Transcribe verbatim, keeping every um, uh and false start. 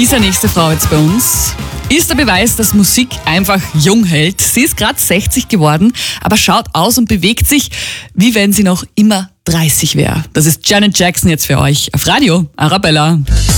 Diese nächste Frau jetzt bei uns ist der Beweis, dass Musik einfach jung hält. Sie ist gerade sechzig geworden, aber schaut aus und bewegt sich, wie wenn sie noch immer dreißig wäre. Das ist Janet Jackson jetzt für euch auf Radio Arabella.